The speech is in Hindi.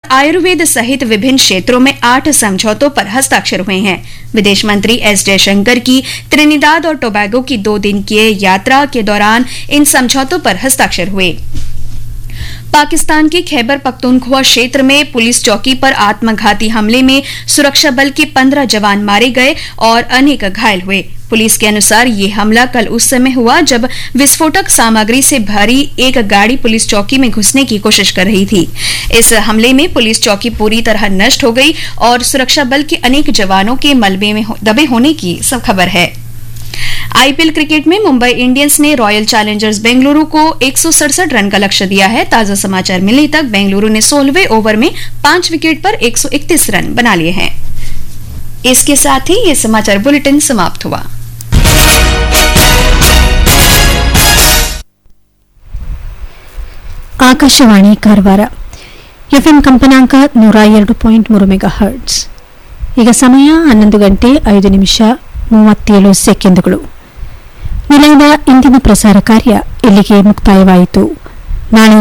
आयुर्वेद सहित विभिन्न क्षेत्रों में 8 समझौतों पर हस्ताक्षर हुए हैं। विदेश मंत्री एस जयशंकर की त्रिनिदाद और टोबैगो की 2 दिन की यात्रा के दौरान इन समझौतों पर हस्ताक्षर हुए। पाकिस्तान के खैबर पख्तूनख्वा क्षेत्र में पुलिस चौकी पर आत्मघाती हमले में सुरक्षा बल के 15 जवान मारे गए और अनेक घायल हुए। पुलिस के अनुसार ये हमला कल उस समय हुआ जब विस्फोटक सामग्री से भरी एक गाड़ी पुलिस चौकी में घुसने की कोशिश कर रही थी। इस हमले में पुलिस चौकी पूरी तरह नष्ट हो गई और सुरक्षा बल के अनेक जवानों के मलबे में दबे होने की सब खबर है। आईपीएल क्रिकेट में मुंबई इंडियंस ने रॉयल चैलेंजर्स बेंगलुरु को 167 रन का लक्ष्य दिया है। ताजा समाचार मिलने तक बेंगलुरु ने 16वें ओवर में 5 विकेट पर 131 रन बना लिए हैं। इसके साथ ही ये समाचार बुलेटिन समाप्त हुआ। ಆಕಾಶವಾಣಿ ಕಾರವಾರ ಎಫ್ಎಂ ಕಂಪನಾಂಕ 102.3 ಮೆಗಾಹರ್ಟ್ಸ್. ಈಗ ಸಮಯ 11:05:37 ನಿಲಯದ ಇಂದಿನ ಪ್ರಸಾರ ಕಾರ್ಯ ಇಲ್ಲಿಗೆ ಮುಕ್ತಾಯವಾಯಿತು. ನಾಳೆ